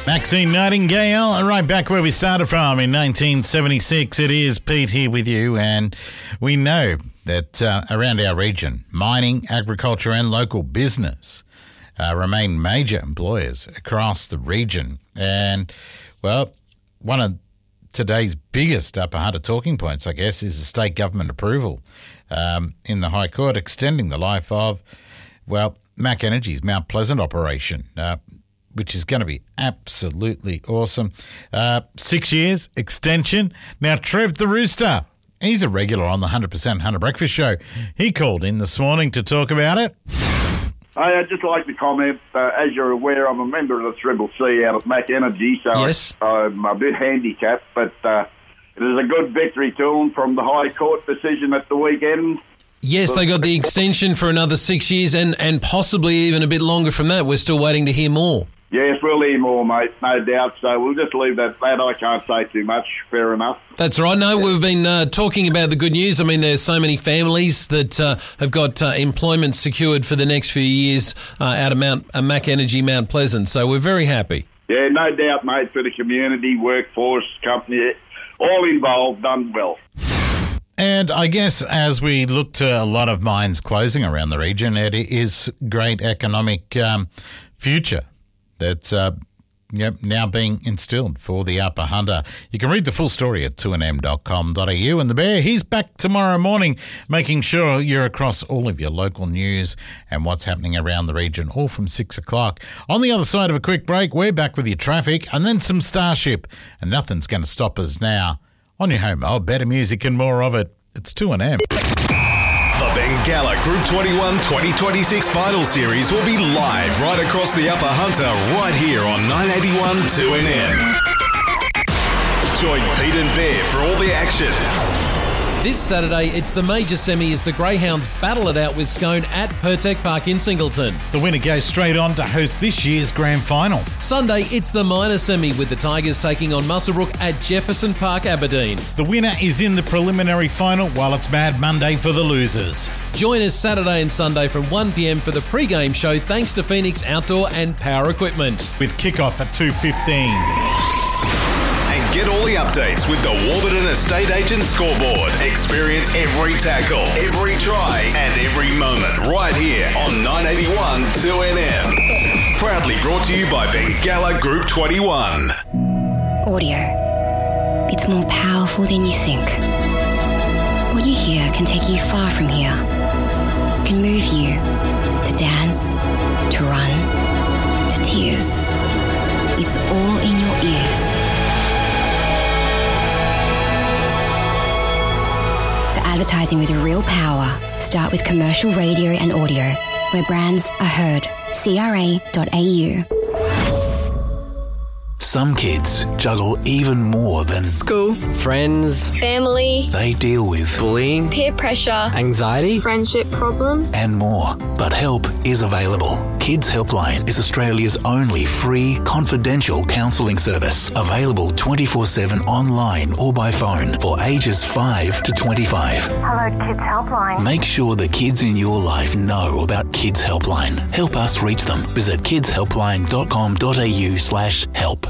Maxine Nightingale, right back where we started from in 1976. It is Pete here with you, and we know that around our region, mining, agriculture and local business remain major employers across the region. And, well, one of today's biggest Upper Hunter talking points, I guess, is the state government approval in the High Court extending the life of, well, Mac Energy's Mount Pleasant operation, which is going to be absolutely awesome. 6 years extension. Now, Trev the Rooster, he's a regular on the 100% Hunter Breakfast Show. He called in this morning to talk about it. I'd just like to comment, as you're aware, I'm a member of the Triple C out of Mac Energy, so yes. I'm a bit handicapped, but it is a good victory to them from the High Court decision at the weekend. Yes, they got the extension for another 6 years and possibly even a bit longer from that. We're still waiting to hear more. Yes, we'll hear more, mate, no doubt. So we'll just leave that. I can't say too much. Fair enough. That's right. No, we've been talking about the good news. I mean, there's so many families that have got employment secured for the next few years out of Mac Energy Mount Pleasant. So we're very happy. Yeah, no doubt, mate, for the community, workforce, company, all involved, done well. And I guess as we look to a lot of mines closing around the region, it is great economic future that's now being instilled for the Upper Hunter. You can read the full story at 2nm.com.au. And the Bear, he's back tomorrow morning, making sure you're across all of your local news and what's happening around the region, all from 6 o'clock. On the other side of a quick break, we're back with your traffic and then some Starship. And nothing's going to stop us now. On your home, better music and more of it. It's 2nm. The Bengalla Group 21 2026 Final Series will be live right across the Upper Hunter right here on 981 2NM. Join Pete and Bear for all the action. This Saturday, it's the major semi as the Greyhounds battle it out with Scone at Pertec Park in Singleton. The winner goes straight on to host this year's grand final. Sunday, it's the minor semi with the Tigers taking on Muswellbrook at Jefferson Park, Aberdeen. The winner is in the preliminary final, while it's Mad Monday for the losers. Join us Saturday and Sunday from 1 p.m. for the pre-game show thanks to Phoenix Outdoor and Power Equipment. With kick-off at 2:15. Get all the updates with the Warburton Estate Agent Scoreboard. Experience every tackle, every try, and every moment right here on 981 2NM. Proudly brought to you by Bengalla Group 21. Audio. It's more powerful than you think. What you hear can take you far from here. It can move you to dance, to run, to tears. It's all in your ears. Advertising with real power. Start with commercial radio and audio, where brands are heard. CRA.au. Some kids juggle even more than school, friends, family. They deal with bullying, peer pressure, anxiety, friendship problems, and more. But help is available. Kids Helpline is Australia's only free, confidential counselling service. Available 24/7 online or by phone for ages 5 to 25. Hello, Kids Helpline. Make sure the kids in your life know about Kids Helpline. Help us reach them. Visit kidshelpline.com.au/help.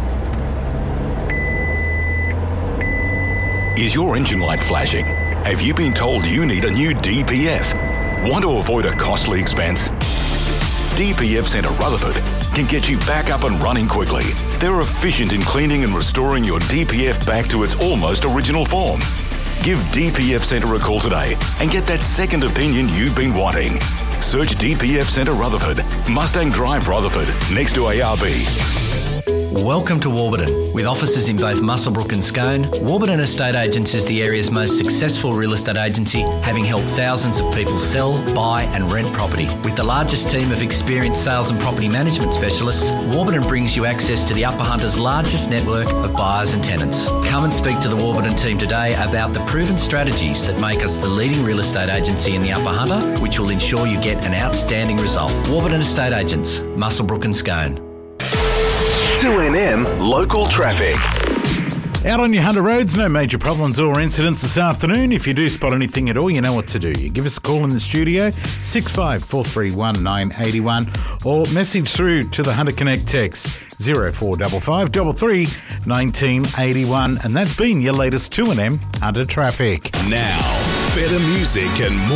Is your engine light flashing? Have you been told you need a new DPF? Want to avoid a costly expense? DPF Centre Rutherford can get you back up and running quickly. They're efficient in cleaning and restoring your DPF back to its almost original form. Give DPF Centre a call today and get that second opinion you've been wanting. Search DPF Centre Rutherford, Mustang Drive Rutherford, next to ARB. Welcome to Warburton. With offices in both Muswellbrook and Scone, Warburton Estate Agents is the area's most successful real estate agency, having helped thousands of people sell, buy and rent property. With the largest team of experienced sales and property management specialists, Warburton brings you access to the Upper Hunter's largest network of buyers and tenants. Come and speak to the Warburton team today about the proven strategies that make us the leading real estate agency in the Upper Hunter, which will ensure you get an outstanding result. Warburton Estate Agents, Muswellbrook and Scone. 2NM Local Traffic. Out on your Hunter roads, no major problems or incidents this afternoon. If you do spot anything at all, you know what to do. You give us a call in the studio, 6543 981, or message through to the Hunter Connect text, 0455 33 1981. And that's been your latest 2M Hunter Traffic. Now, better music and more